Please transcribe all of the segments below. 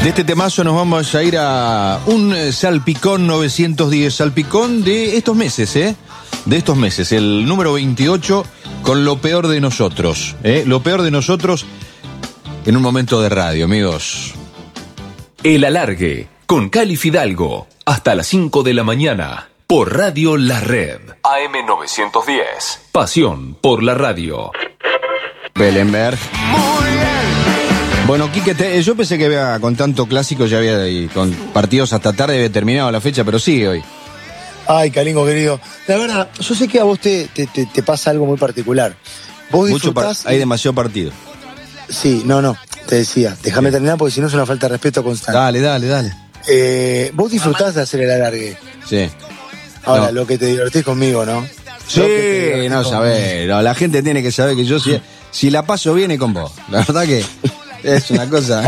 De este temazo nos vamos a ir a un salpicón 910, salpicón de estos meses, de estos meses, el número 28 con lo peor de nosotros, lo peor de nosotros en un momento de radio, amigos. El Alargue, con Cali Fidalgo, hasta las 5 de la mañana, por Radio La Red. AM 910, pasión por la radio. Belenberg. Bueno, Quique, yo pensé que con tanto clásico ya había, y con partidos hasta tarde había terminado la fecha, pero sigue hoy. Ay, Calingo querido, la verdad, yo sé que a vos te pasa algo muy particular. Vos disfrutás... Hay demasiado partido. Sí, no, te decía, déjame terminar porque si no es una falta de respeto constante. Dale. Vos disfrutás de hacer el alargue. Sí. Ahora, lo que te divertís conmigo, ¿no? Sí, no sabés, la gente tiene que saber que yo si la paso bien es con vos. La verdad que es una cosa...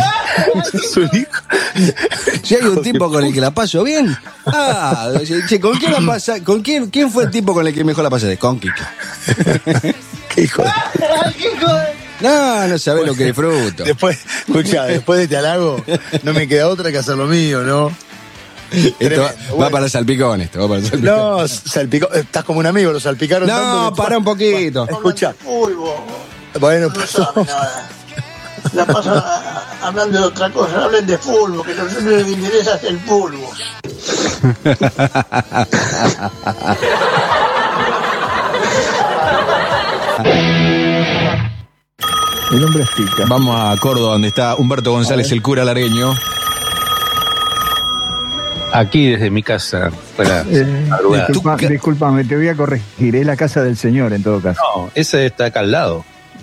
Si hay un tipo con el que la paso bien, ¿con quién la pasa? ¿Quién fue el tipo con el que mejor la pasaste? Con Quique. ¿Qué hijo de... No sabés lo que disfruto. Después de este halago, no me queda otra que hacer lo mío, ¿no? Esto va para salpicón, No, salpicón, estás como un amigo, lo salpicaron tanto. No, para un poquito. Escucha. Bueno, pasó. La pasan hablando de otra cosa, hablen de fútbol, que no les interesa es el fútbol. El hombre explica. Vamos a Córdoba, donde está Humberto González, el cura largueño. Aquí desde mi casa. Discúlpame, te voy a corregir. Es la casa del señor, en todo caso. No, ese está acá al lado.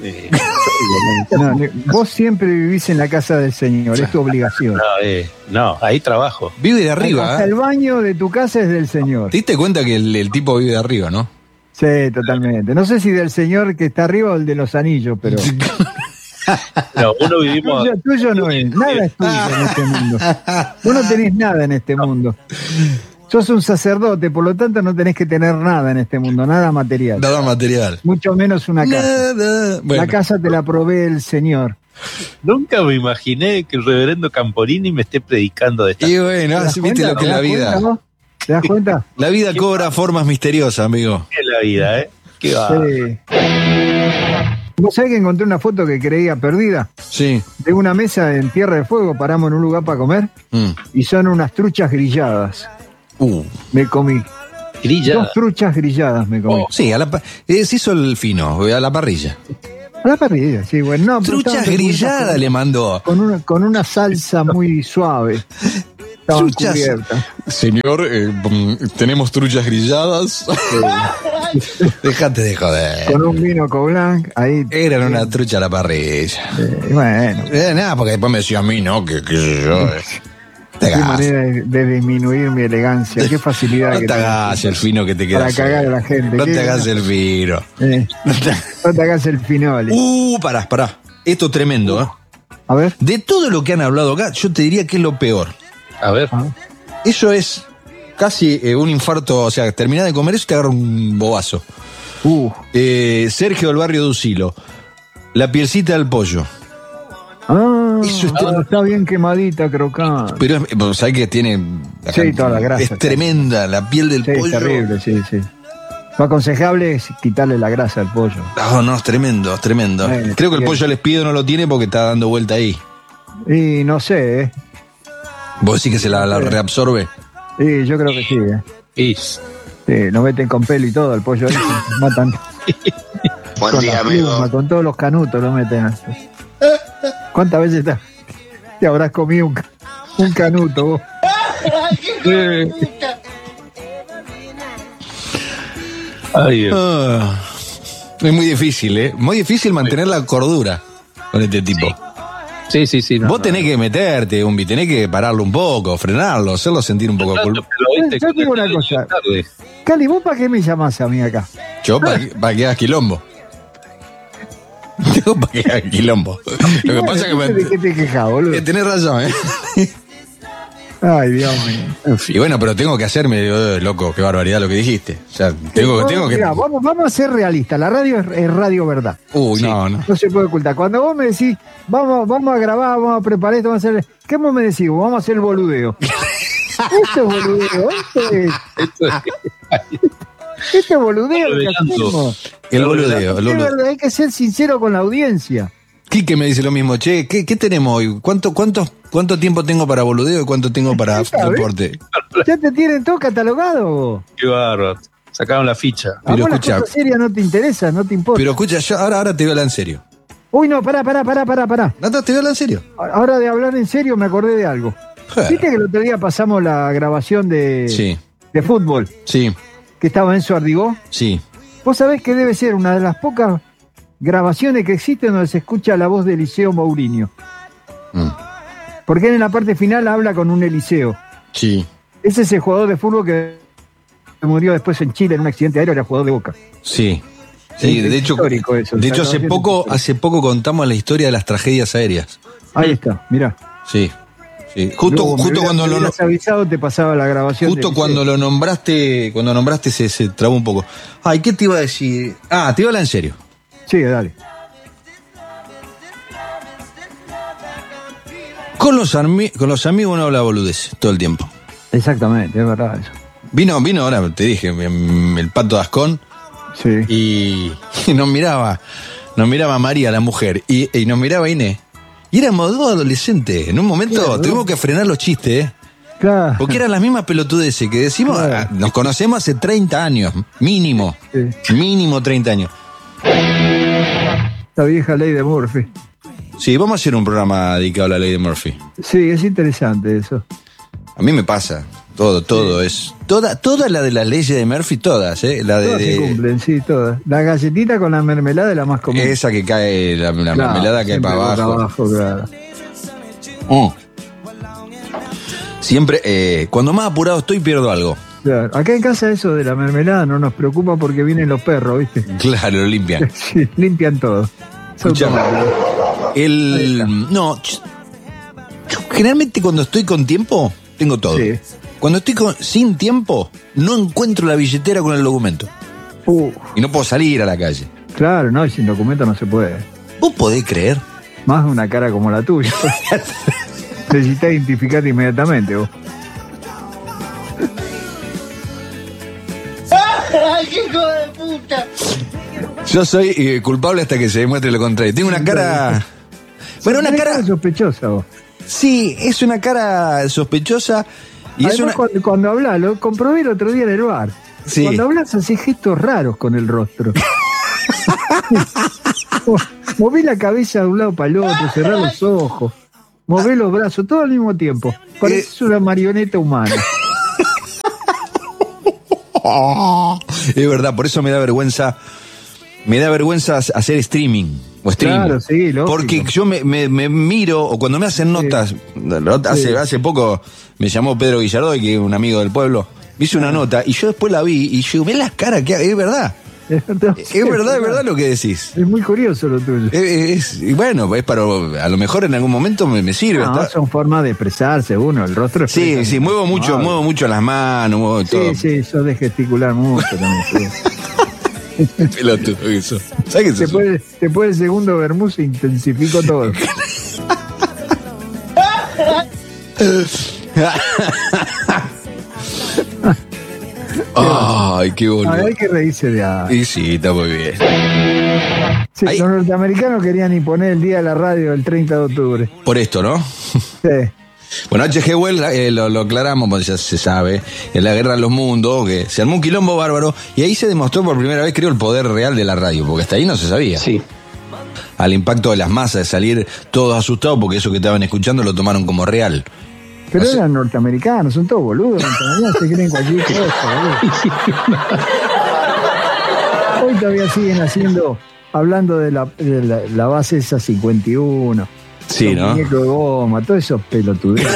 Vos siempre vivís en la casa del señor, es tu obligación. No, ahí trabajo. Vive de arriba. Hasta el baño de tu casa es del señor. ¿Te diste cuenta que el tipo vive de arriba, no? Sí, totalmente. No sé si del señor que está arriba o el de los anillos, pero... No, uno vivimos... Tuyo no es. Nada es tuyo en este mundo. Vos no tenés nada en este mundo. Sos un sacerdote, por lo tanto no tenés que tener nada en este mundo, nada material. Nada material. Mucho menos una casa. Bueno. La casa te la provee el Señor. Nunca me imaginé que el reverendo Camporini me esté predicando de esta. Y bueno, así viste lo que es la vida. ¿Te das cuenta? La vida cobra formas misteriosas, amigo. ¿Qué es la vida, ¿Qué va? Sí. ¿Vos sabés que encontré una foto que creía perdida? Sí. De una mesa en Tierra del Fuego, paramos en un lugar para comer, y son unas truchas grilladas. Me comí. ¿Grilladas? 2 truchas grilladas me comí. Sí, se hizo el fino, a la parrilla. A la parrilla, sí, bueno. No, truchas grilladas le mandó. Con una salsa muy suave. Estaban cubiertas. Señor, tenemos truchas grilladas. Déjate de joder. Con un vino Coblanc, ahí. Eran una trucha a la parrilla. Bueno. Nada, porque después me decía a mí, ¿no? Que yo. Qué manera de disminuir mi elegancia, qué facilidad. No te hagas el fino que te queda. Para cagar a la gente. No te hagas el fino. No te hagas el finole. Pará. Esto es tremendo, ¿eh? A ver. De todo lo que han hablado acá, yo te diría que es lo peor. A ver. Eso es casi un infarto, o sea, terminás de comer eso y te agarra un bobazo. Sergio del barrio de Usilo. La pielcita del pollo. Eso está bien quemadita, crocante. Pero ¿sabes que tiene? Toda la grasa. Es tremenda, la piel del pollo. Es terrible, sí. Lo aconsejable es quitarle la grasa al pollo. No, es tremendo. Creo que el pollo al espiedo no lo tiene porque está dando vuelta ahí. Y no sé, ¿Vos decís que se la reabsorbe? Sí, yo creo que sí, Sí, lo meten con pelo y todo, el pollo ahí se matan. Buen día, amigo. Con todos los canutos lo meten. ¿Cuántas veces te habrás comido un canuto vos? Es muy difícil, Muy difícil mantener la cordura con este tipo. Sí. Vos tenés que meterte, tenés que pararlo un poco, frenarlo, hacerlo sentir un poco culpable. Yo digo una cosa. Cali, ¿vos para qué me llamás a mí acá? Yo para que hagas quilombo. Yo para que hagas quilombo. Lo que pasa es que ¿de qué te quejás, boludo? Tenés razón, Ay, Dios mío. Y bueno, pero tengo que hacerme, loco, qué barbaridad lo que dijiste. O sea, tengo que... Mirá, vamos a ser realistas. La radio es radio verdad. Uy, Sí, no. No se puede ocultar. Cuando vos me decís, vamos a grabar, vamos a preparar esto, vamos a hacer... ¿Qué vos me decís? Vamos a hacer el boludeo. Esto es boludeo. Esto es boludeo. Que hacemos. El boludeo. Es verdad, hay que ser sincero con la audiencia. Quique me dice lo mismo. Che, ¿qué tenemos hoy? ¿Cuánto tiempo tengo para boludeo y cuánto tengo para deporte? Ya te tienen todo catalogado. Qué bárbaro. Sacaron la ficha. Pero A vos escucha, las cosas serias no te interesan, no te importa. Pero escucha, yo ahora te voy a hablar en serio. Uy, no, pará. No, te voy a hablar en serio. Ahora de hablar en serio me acordé de algo. ¿Viste que el otro día pasamos la grabación de fútbol? Sí, Que estaba Enzo Ardigó. sí. Vos sabés que debe ser una de las pocas grabaciones que existen donde se escucha la voz de Eliseo Mourinho. Porque él en la parte final habla con un Eliseo. Sí. Ese es el jugador de fútbol que murió después en Chile en un accidente aéreo, era jugador de Boca. Sí. Sí, Es de hecho, histórico eso, hace poco contamos la historia de las tragedias aéreas. Ahí está, mirá. Sí. Justo cuando lo avisado te pasaba la grabación. justo cuando lo nombraste, se trabó un poco. Ay, ¿qué te iba a decir? Ah, te iba a hablar en serio. Sí, dale. Con los amigos uno habla boludez todo el tiempo. Exactamente, es verdad eso. Vino ahora, te dije, el Pato Ascón. Sí. Y nos miraba María, la mujer, y nos miraba Inés. Y éramos dos adolescentes. En un momento tuvimos que frenar los chistes, Claro. porque eran las mismas pelotudeces que decimos. Claro. Nos conocemos hace 30 años, mínimo. Sí. Mínimo 30 años. La vieja ley de Murphy. Sí, vamos a hacer un programa dedicado a la ley de Murphy. Sí, es interesante eso. A mí me pasa. Todo es. Toda la de las leyes de Murphy, todas, la Todas se cumplen, sí, todas. La galletita con la mermelada es la más común. Esa que cae, la Claro, mermelada cae siempre para abajo. claro. Siempre, cuando más apurado estoy, pierdo algo. Claro. Acá en casa eso de la mermelada no nos preocupa porque vienen los perros, ¿viste? Claro, lo limpian. Sí, limpian todo. Son Escuchame, tomates. yo generalmente cuando estoy con tiempo, tengo todo. Sí. Cuando estoy sin tiempo, no encuentro la billetera con el documento. Y no puedo salir a la calle. Claro, no, y sin documento no se puede. ¿Vos podés creer? Más una cara como la tuya. Necesitas identificarte inmediatamente vos. ¡Ay, qué hijo de puta! Yo soy culpable hasta que se demuestre lo contrario. Tengo una cara... Bueno, una cara... sospechosa vos. Sí, es una cara sospechosa. Y además, cuando hablas, lo comprobé el otro día en el bar. Sí. Cuando hablas, haces gestos raros con el rostro. Moví la cabeza de un lado para el otro, cerrá los ojos, moví los brazos, todo al mismo tiempo. Pareces una marioneta humana. Es verdad, por eso me da vergüenza hacer streaming o streaming. Claro, sí, lógico. Porque yo me miro, o cuando me hacen notas, hace poco me llamó Pedro Guillardoy, que es un amigo del pueblo, me hizo una nota y yo después la vi y yo, ve las caras que es verdad. Es verdad lo que decís. Es muy curioso lo tuyo. Y bueno, es para, a lo mejor en algún momento me sirve. No, son formas de expresarse uno, el rostro. Sí, muevo mucho las manos, muevo todo. Sí, sos de gesticular mucho también. Pelotudo eso. ¿Sabes qué es eso? Después del segundo vermú se intensificó todo. Ay, qué boludo. Hay que reírse de algo. Y sí, está muy bien. Sí, los norteamericanos querían imponer el día de la radio el 30 de octubre. Por esto, ¿no? Sí. Bueno, H.G. Wells, lo aclaramos, pues ya se sabe, en la Guerra de los Mundos, que se armó un quilombo bárbaro, y ahí se demostró por primera vez, creo, el poder real de la radio, porque hasta ahí no se sabía. Sí. Al impacto de las masas, de salir todos asustados, porque eso que estaban escuchando lo tomaron como real. Pero eran norteamericanos, son todos boludos, norteamericanos se creen cualquier cosa, boludo. Hoy todavía siguen hablando de la base esa 51. Sí, ¿no? Muñeco de goma, todo eso pelotudeos.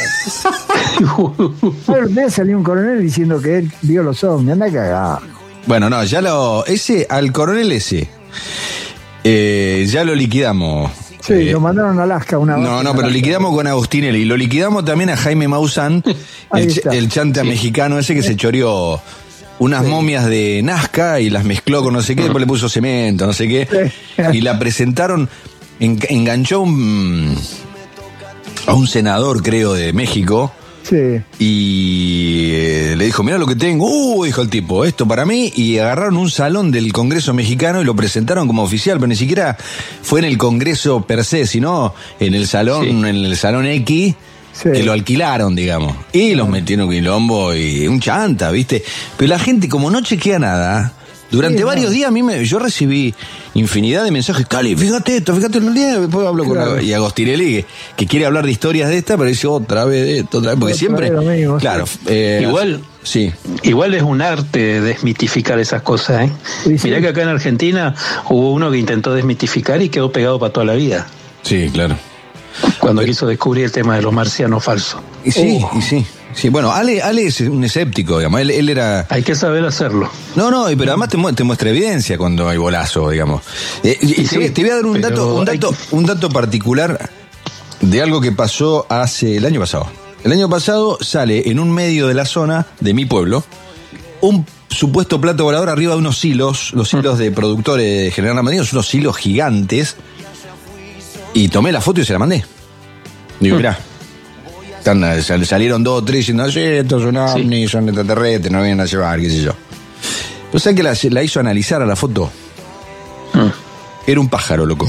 Ahora un día salió un coronel diciendo que él vio los ovnis, anda cagado. Bueno, no, al coronel ese, ya lo liquidamos Sí, lo mandaron a Alaska una vez. No, pero liquidamos con Agustinelli. Lo liquidamos también a Jaime Maussan, el chanta mexicano ese que se choreó unas momias de Nazca y las mezcló con no sé qué, después le puso cemento, no sé qué. Y la presentaron, enganchó a un senador, creo, de México. Sí. Y le dijo, mirá lo que tengo. Dijo el tipo, esto para mí. Y agarraron un salón del Congreso mexicano y lo presentaron como oficial, pero ni siquiera fue en el Congreso per se, sino en el salón, en el salón X, que lo alquilaron, digamos. Y los metieron quilombo y un chanta, ¿viste? Pero la gente, como no chequea nada, durante varios días yo recibí infinidad de mensajes. Cali, fíjate los días, después hablo con Agostinelli, que quiere hablar de historias de esta, pero dice otra vez de esto, otra vez, porque siempre... Claro. Igual es un arte desmitificar esas cosas, ¿eh? Mirá que acá en Argentina hubo uno que intentó desmitificar y quedó pegado para toda la vida. Sí, claro. Cuando quiso descubrir el tema de los marcianos falsos. Y sí, bueno, Ale es un escéptico, digamos, él era... Hay que saber hacerlo. No, pero además te muestra evidencia cuando hay bolazo, digamos. Te voy a dar un dato particular de algo que pasó el año pasado. El año pasado sale en un medio de la zona, de mi pueblo, un supuesto plato volador arriba de unos hilos, los hilos de productores de General Ramadinos, unos hilos gigantes, y tomé la foto y se la mandé. Digo, mirá. Salieron 2 o 3 diciendo, estos son ovnis, son extraterrestres, no vienen a llevar, qué sé yo. Pero ¿sabes que la hizo analizar a la foto? Era un pájaro, loco.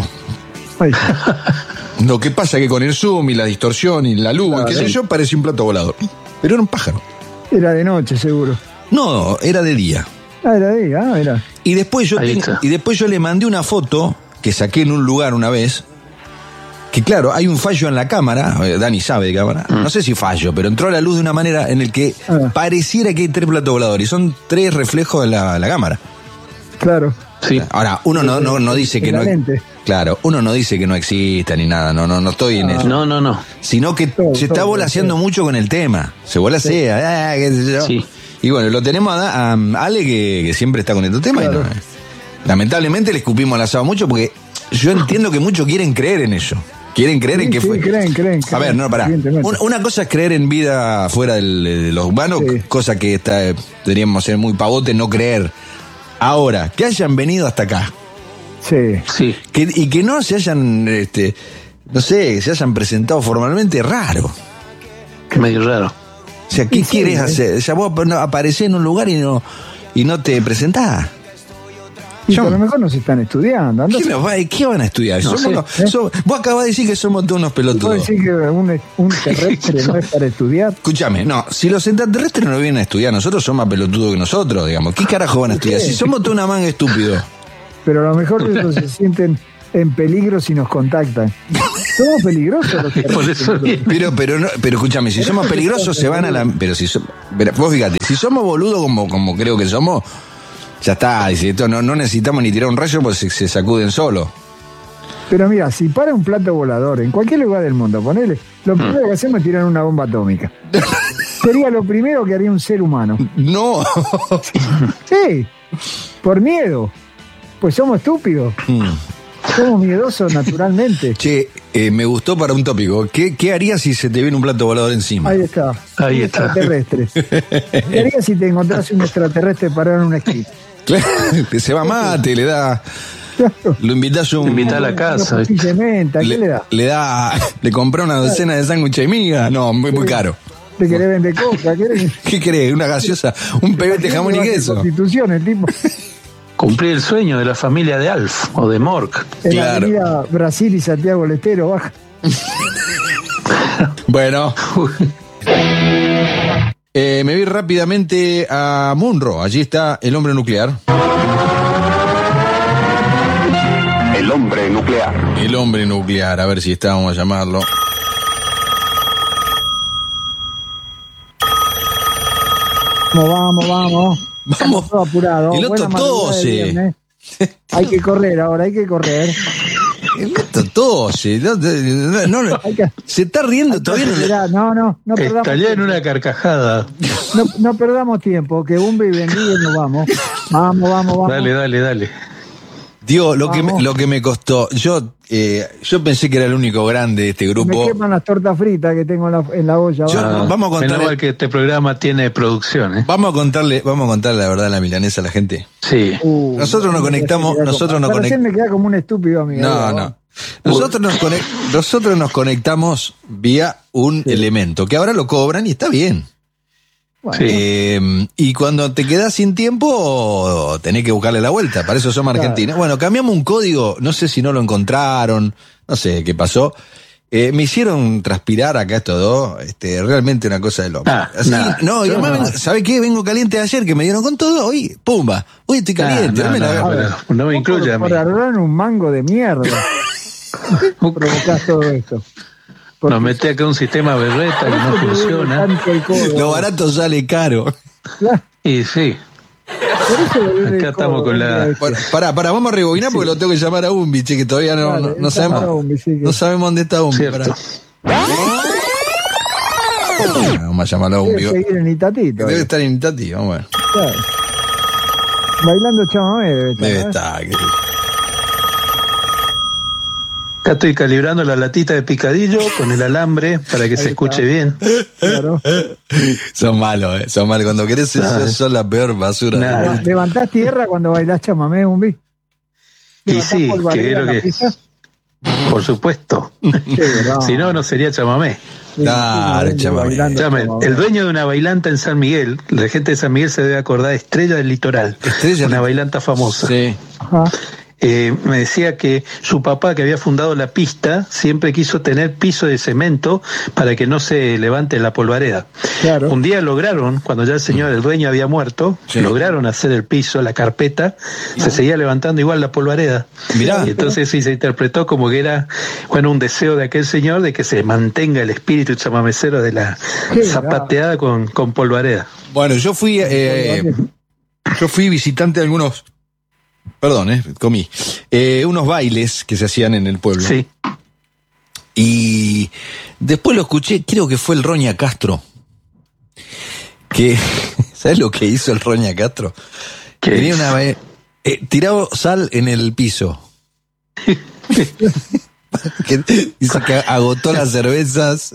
Lo que pasa es que con el zoom y la distorsión y la luz, qué sé yo, parecía un plato volador. Pero era un pájaro. Era de noche, seguro. No, era de día. Era de día, era. Y después yo le mandé una foto que saqué en un lugar una vez. Que claro, hay un fallo en la cámara, Dani sabe de cámara, no sé si fallo, pero entró la luz de una manera en el que pareciera que hay 3 platos voladores, y son 3 reflejos de la cámara. Claro. Sí. Ahora, uno no dice que no... Claro, uno no dice que no exista ni nada, no estoy en eso. No. Sino que se está volaseando mucho con el tema, se volasea, qué sé yo. Sí. Y bueno, lo tenemos a Ale que siempre está con este tema. Claro. Y lamentablemente le escupimos al asado mucho porque yo entiendo que muchos quieren creer en eso. Quieren creer en que fue. Creen. A ver, no, pará. Una cosa es creer en vida fuera de los humanos, cosa que deberíamos ser muy pavotes, no creer. Ahora, que hayan venido hasta acá. Sí. Y que no se hayan, no sé, se hayan presentado formalmente, raro. Medio raro. O sea, ¿qué quieres hacer? O sea, vos aparecés en un lugar y no te presentás. Y a lo mejor nos están estudiando. ¿Qué van a estudiar? Vos acabás de decir que somos todos unos pelotudos. ¿Vos decís que un terrestre no es para estudiar? Escúchame, no, si los extraterrestres no vienen a estudiar, nosotros somos más pelotudos que nosotros, digamos. ¿Qué carajo van a estudiar? Si somos toda una manga estúpidos. Pero a lo mejor ellos se sienten en peligro si nos contactan. Somos peligrosos los terrestres. Pero escúchame, si somos peligrosos se van a la... Pero vos fíjate, si somos boludos como creo que somos... Ya está, dice, no necesitamos ni tirar un rayo porque se sacuden solos. Pero mira, si para un plato volador en cualquier lugar del mundo, ponele, lo primero que hacemos es tirar una bomba atómica. Sería lo primero que haría un ser humano. No. Sí, por miedo. Pues somos estúpidos. Somos miedosos naturalmente. Che, me gustó para un tópico. ¿Qué harías si se te viene un plato volador encima? Ahí está. Extraterrestre. ¿Qué harías si te encontrás un extraterrestre parado en una esquina? Claro, que se va mate, le da... Claro. Lo invitás a la casa. ¿Qué le da? Le compré una docena de sándwiches y miga. No, muy caro. ¿Te querés vender coca? ¿Qué querés? ¿Una gaseosa? ¿Un pebete jamón y queso? Constitución, el tipo... Cumplir el sueño de la familia de Alf o de Mork. En la avenida Brasil y Santiago del Estero, baja. Bueno. Me voy rápidamente a Munro. Allí está el hombre nuclear. El hombre nuclear. El hombre nuclear. A ver si está, vamos a llamarlo. Vamos. Estamos todo apurado. El otro tose. Hay que correr ahora, hay que correr. El otro tose. Se está riendo todavía. No perdamos. Estallé en una carcajada. No perdamos tiempo, que Bumbe y Bendiga nos vamos. Vamos. Dale. Digo, lo que me costó, yo pensé que era el único grande de este grupo. Me queman las tortas fritas que tengo en la olla. Vamos a contarle. Menos mal que este programa tiene producción, ¿eh? Vamos a contarle la verdad a la milanesa a la gente. Sí. Nosotros nos conectamos, me queda como un estúpido, amigo. No. Nosotros nos conectamos vía un elemento, que ahora lo cobran y está bien. Bueno. Sí. Y cuando te quedás sin tiempo, tenés que buscarle la vuelta. Para eso somos Argentina. Bueno, cambiamos un código, no sé si no lo encontraron, no sé qué pasó. Me hicieron transpirar acá estos dos, realmente una cosa de loco. Y además, ¿sabés qué? Vengo caliente de ayer, que me dieron con todo, hoy, pumba, hoy estoy caliente. No me incluye a mí. Por agarrar un mango de mierda. Provocás todo esto. Nos mete acá un sistema berreta que no funciona. Lo barato sale caro. Y sí. Acá estamos con la... Pará, vamos a rebobinar porque lo tengo que llamar a Umbi, que todavía no sabemos dónde está Umbi. Vamos a llamarlo a Umbi. Debe seguir en Itatí. Debe estar en Itatí, vamos a ver. Claro. Bailando chamamé debe estar. Acá estoy calibrando la latita de picadillo con el alambre para que se escuche bien. Claro. Son malos, son malos. Cuando querés eso, son la peor basura. ¿Levantás tierra cuando bailás chamamé, Umbi? Y sí, que creo que... Por supuesto. Si no, no sería chamamé. Claro, chamamé. El dueño de una bailanta en San Miguel, la gente de San Miguel se debe acordar, Estrella del Litoral. Una bailanta famosa. Sí. Ajá. Me decía que su papá, que había fundado la pista, siempre quiso tener piso de cemento para que no se levante la polvareda. Claro. Un día lograron, cuando ya el dueño había muerto, lograron hacer el piso, la carpeta, se seguía levantando igual la polvareda. Mirá. Y entonces sí se interpretó como que era, un deseo de aquel señor de que se mantenga el espíritu chamamecero de la zapateada con polvareda. Bueno, yo fui visitante de algunos... Perdón, comí. Unos bailes que se hacían en el pueblo. Sí. Y después lo escuché, creo que fue el Roña Castro. ¿Sabes lo que hizo el Roña Castro? Tenía una vez, tiraba sal en el piso. Dice que agotó las cervezas.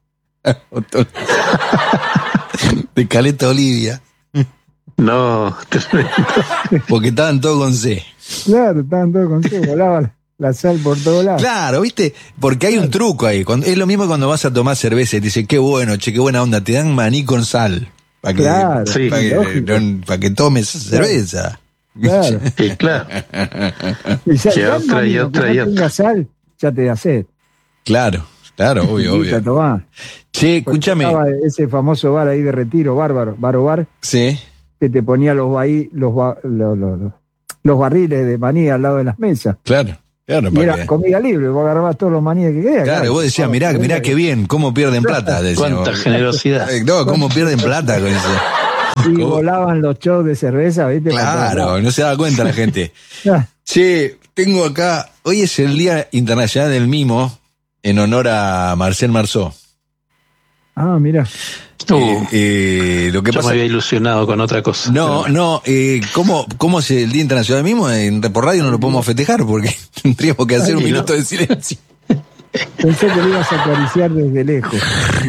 De Caleta Olivia. No, porque estaban todos con C. Claro, estaban todos con C, volaba la sal por todos lados. Claro, ¿viste? Porque hay un truco ahí. Es lo mismo cuando vas a tomar cerveza y te dicen, qué bueno, qué buena onda, te dan maní con sal. Para que tomes cerveza. Claro. Sí, claro. Y ya otra. Tenga sal, ya te da sed. Claro, obvio. Tomá. Che, escúchame. Ese famoso bar ahí de Retiro, Bar. Sí. Que te ponía los barriles de maní al lado de las mesas. Claro. Y era comida libre, vos agarrabas todos los maníes que querías. Claro, vos decías, mirá qué bien, cómo pierden plata. Cuánta generosidad. No, cómo pierden plata con eso. Y volaban los shows de cerveza, ¿viste? Claro, no se daba cuenta la gente. Che, tengo acá, hoy es el Día Internacional del Mimo, en honor a Marcel Marceau. Ah, mira. Lo que yo pasa... me había ilusionado con otra cosa. No, ¿cómo es el Día Internacional del Mimo? Por radio no lo podemos festejar porque tendríamos que hacer un minuto de silencio. Pensé que lo ibas a acariciar desde lejos.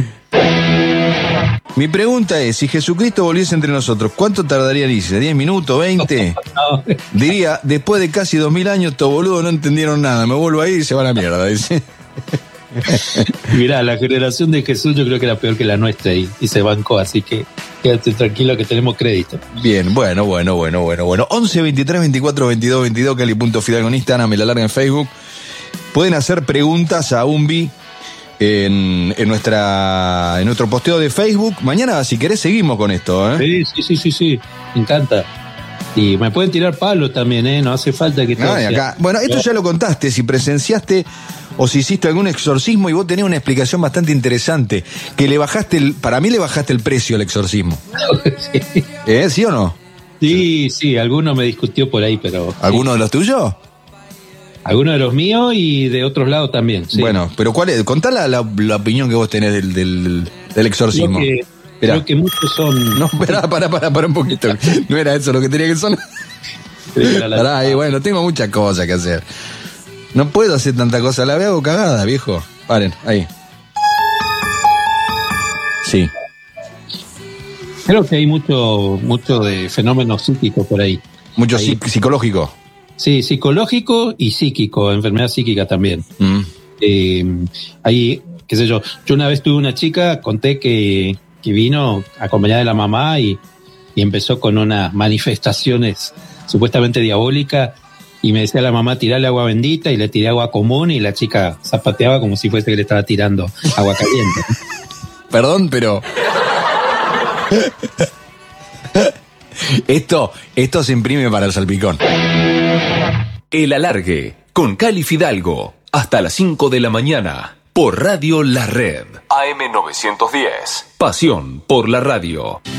Mi pregunta es, si Jesucristo volviese entre nosotros, ¿cuánto tardaría en irse? ¿10 minutos? ¿20? Diría, después de casi 2000 años, estos boludos no entendieron nada, me vuelvo ahí y se va a la mierda, dice. Mirá, la generación de Jesús yo creo que era peor que la nuestra y se bancó, así que quédate tranquilo que tenemos crédito. Bien, bueno. 11 23 24 22 22, Cali.Fidalgo en Instagram, me la larga en Facebook. Pueden hacer preguntas a Umbi en nuestro posteo de Facebook. Mañana, si querés, seguimos con esto, ¿eh? Sí, me encanta. Y me pueden tirar palos también, no hace falta que todo acá. Bueno, esto ya lo contaste, si presenciaste o si hiciste algún exorcismo, y vos tenés una explicación bastante interesante, que para mí le bajaste el precio al exorcismo. Sí. ¿Sí o no? Sí, alguno me discutió por ahí, pero... ¿Alguno de los tuyos? Algunos de los míos y de otros lados también, sí. Bueno, pero contá la opinión que vos tenés del exorcismo. Creo que muchos son... No, para un poquito. No era eso lo que tenía que sonar. Pará, y bueno, tengo muchas cosas que hacer. No puedo hacer tanta cosa, la hago cagada, viejo. Paren, ahí. Sí. Creo que hay mucho de fenómenos psíquicos por ahí. Mucho psicológico. Sí, psicológico y psíquico, enfermedad psíquica también. Ahí, qué sé yo una vez tuve una chica, conté que vino acompañada de la mamá y empezó con unas manifestaciones supuestamente diabólicas y me decía la mamá tirarle agua bendita y le tiré agua común y la chica zapateaba como si fuese que le estaba tirando agua caliente. Perdón, pero... Esto se imprime para el salpicón. El Alargue, con Cali Fidalgo, hasta las 5 de la mañana, por Radio La Red. AM 910, pasión por la radio.